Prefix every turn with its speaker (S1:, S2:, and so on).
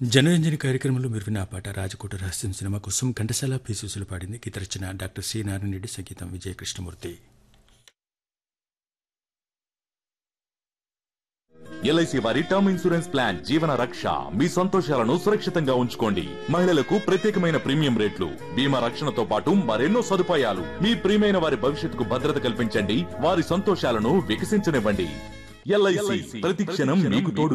S1: జనరంజని కార్యక్రమంలో మీరు విన్న ఆ పాట రాజకోట రహస్యం సినిమా కోసం ఘంటసాల పి సుశీల పాడింది. గీత రచన డాక్టర్ సి నారాయణ రెడ్డి, సంగీతం విజయ కృష్ణమూర్తి.
S2: ఎల్ఐసి వారి టర్మ్ ఇన్సూరెన్స్ ప్లాన్ జీవన రక్ష మీ సంతోషాలను సురక్షితంగా ఉంచుకోండి. మహిళలకు ప్రత్యేకమైన ప్రీమియం రేట్లు, బీమా రక్షణతో పాటు మరెన్నో సదుపాయాలు. మీ ప్రియమైన వారి భవిష్యత్తుకు భద్రత కల్పించండి, వారి సంతోషాలను వికసించనివ్వండి. ఎల్ఐసి ప్రతి క్షణం మీకు తోడు.